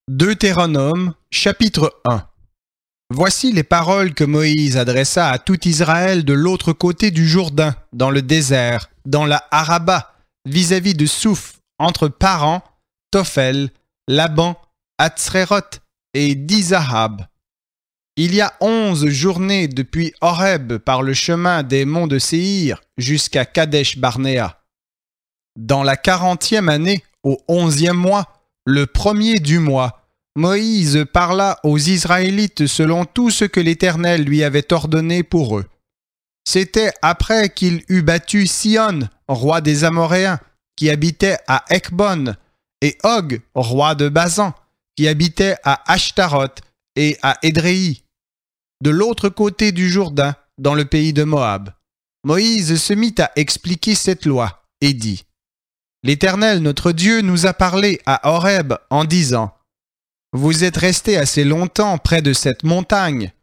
Deutéronome, chapitre 1. Voici les paroles que Moïse adressa à tout Israël de l'autre côté du Jourdain, dans le désert, dans la Araba, vis-à-vis de Souf, entre Paran, Tophel, Laban, Hatzréroth et Dizahab. Il y a 11 journées depuis Horeb par le chemin des monts de Séhir jusqu'à Kadesh-Barnéa. Dans la 40e année, au 11e mois, le premier du mois, Moïse parla aux Israélites selon tout ce que l'Éternel lui avait ordonné pour eux. C'était après qu'il eut battu Sihon, roi des Amoréens, qui habitait à Ekbon, et Og, roi de Basan, qui habitait à Ashtaroth et à Édréi, de l'autre côté du Jourdain, dans le pays de Moab. Moïse se mit à expliquer cette loi et dit : L'Éternel notre Dieu nous a parlé à Horeb en disant : Vous êtes restés assez longtemps près de cette montagne.